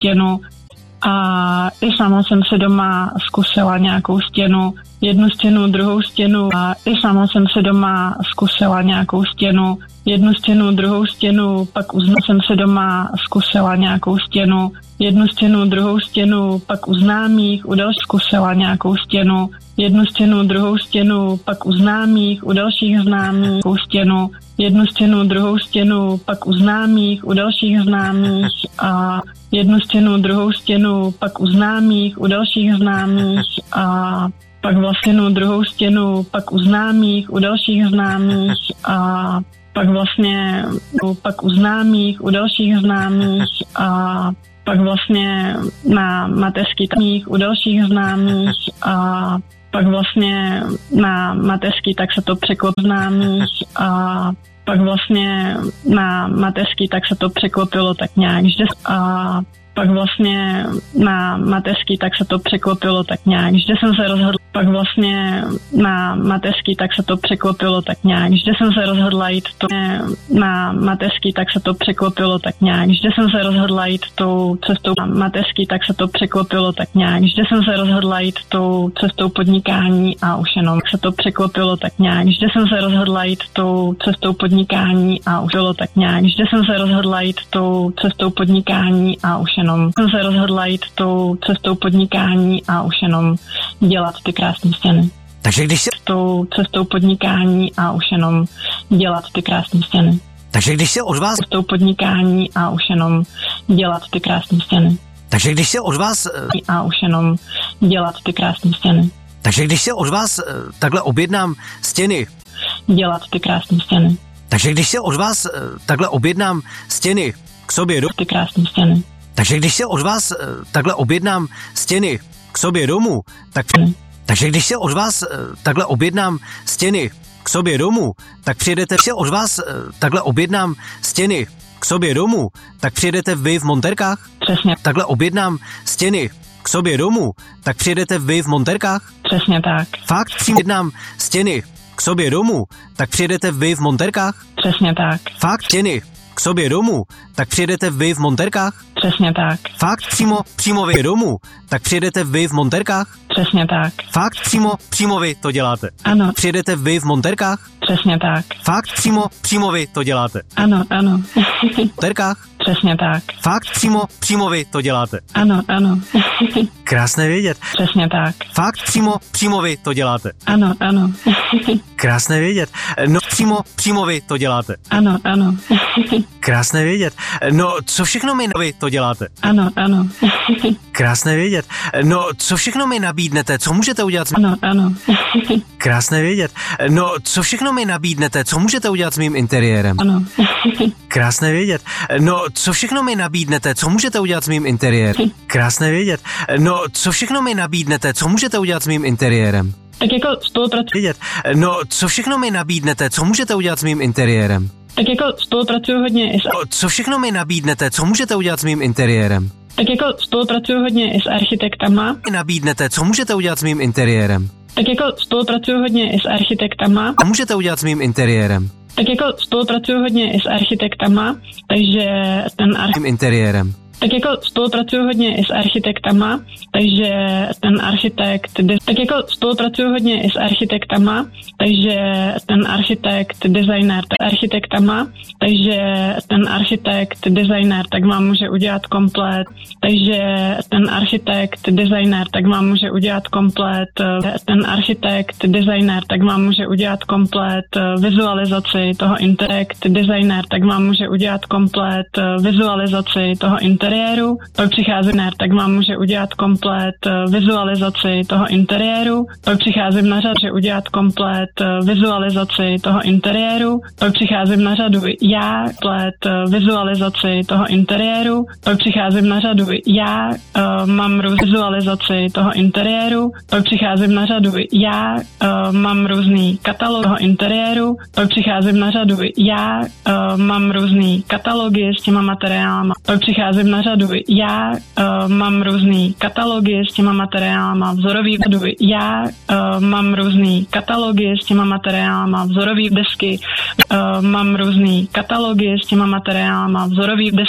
stěnu a i sama jsem se doma zkusila nějakou stěnu, jednu stěnu, druhou stěnu a i sama jsem se doma zkusila nějakou stěnu, jednu stěnu, druhou stěnu, pak jsem se doma zkusila nějakou stěnu, jednu stěnu, druhou stěnu, pak u známých, u dalších zkusila nějakou stěnu, jednu stěnu, druhou stěnu, pak u známých, u dalších známých stěnu, jednu stěnu, druhou stěnu, pak u známých, u dalších známých a jednu stěnu, druhou stěnu, pak u známých, u dalších známých a pak vlastně druhou stěnu, pak u známých, u dalších známých a pak vlastně pak u známých, u dalších známých a pak vlastně na mateřský u dalších známých a pak vlastně na mateřský, tak se to překlopilo známých a pak vlastně na mateřský, tak se to překlopilo tak nějak, že a pak vlastně na mateřský, tak se to překlopilo tak nějak, že jsem se rozhodla, pak vlastně na mateřský, tak se to překlopilo tak nějak, že jsem se rozhodla jít to na mateřský, tak se to překlopilo tak nějak, že jsem se rozhodla jít tou cestou na mateřský, tak se to překlopilo tak nějak, že jsem se rozhodla jít tou cestou podnikání a už jenom se to překlopilo tak nějak, že jsem se rozhodla jít tou cestou podnikání a už bylo tak nějak, že jsem se rozhodla jít tou cestou podnikání a už jenom jsem se rozhodla jít tou cestou podnikání a už jenom dělat ty krásné stěny. Takže když se tou cestou podnikání a už jenom dělat ty krásné stěny. Takže když se od vás cestou podnikání a už jenom dělat ty krásné stěny. Takže když se od vás a už jenom dělat ty krásné stěny. Takže když se od vás takhle objednám stěny. Dělat ty krásné stěny. Takže když se od vás takhle objednám stěny k sobě ty krásné stěny. Takže když se od vás takhle objednám stěny k sobě domů, tak takže když se od vás takhle objednám stěny k sobě domů, tak přijedete se od vás takhle objednám stěny k sobě domů, tak přijedete vy v monterkách? Přesně. Takhle objednám stěny k sobě domů, tak přijedete vy v monterkách? Přesně tak. Fakt objednám stěny k sobě domů, tak přijedete vy v monterkách? Přesně tak. Fakt stěny k sobě domů, tak přijedete vy v monterkách? Přesně tak. Fakt přímo vy domů, tak přijedete vy v monterkách? Přesně tak. Fakt přímo vy to děláte? Ano. Přijedete vy v monterkách? Přesně tak. Fakt přímo vy to děláte? Ano, ano. V monterkách? Přesně tak. Fakt přímo vy to děláte? Ano, ano. Krásné vědět. Přesně tak. Fakt přímo vy to děláte? Ano, ano. Krásné vědět. No přímo vy to děláte? Ano, ano. Krásné vědět. No co všechno mi vy to děláte? Ano, ano. Krásné vědět. No co všechno mi nabídnete, co můžete udělat? Ano, ano. Krásné vědět. No co všechno mi nabídnete, co můžete udělat s mým interiérem? Ano. Krásné vědět. No co všechno mi nabídnete, co můžete udělat s mým interiérem? Krásné vědět. No co všechno mi nabídnete, co můžete udělat s mým interiérem? Tak jako spolupracuji. No co všechno mi nabídnete, co můžete udělat s mým interiérem? Tak jako spolupracuji hodně i s... Co všechno mi nabídnete, co můžete udělat s mým interiérem? Tak jako spolupracuji hodně i s architektama. Nabídnete, co můžete udělat s mým interiérem? Tak jako spolupracuji hodně i s architektama. A můžete udělat s mým interiérem? Tak jako spolupracuji hodně i s architektama, takže ten interiérem. Tak jako spolupracuji hodně i s architektama, takže ten architekt... Tak jako spolupracuji hodně i s architektama, takže ten architekt, designer, architektama, takže ten architekt, designer, tak vám může udělat komplet, takže ten architekt, designer, tak vám může udělat komplet, ten architekt, designer, tak vám může udělat komplet vizualizaci toho interakt, designer, tak vám může udělat komplet vizualizaci toho interiéru, pak přicházím tak vám může udělat komplet vizualizaci toho interiéru, pak přicházím na řadu, že udělat komplet vizualizaci toho interiéru, pak přicházím na řadu já, komplet vizualizaci toho interiéru, pak přicházím na řadu já, mám vizualizaci toho interiéru, pak přicházím na řadu já, mám různý katalog toho interiéru, pak přicházím na řadu já, mám různý katalogy s těma materiálama, pak přicházím na řadu já, mám různý katalogy s těma materiálama, vzorový já, mám různý katalogy s těma materiálama, vzorový desky, mám různý katalogy s těma materiálama, vzorový desky.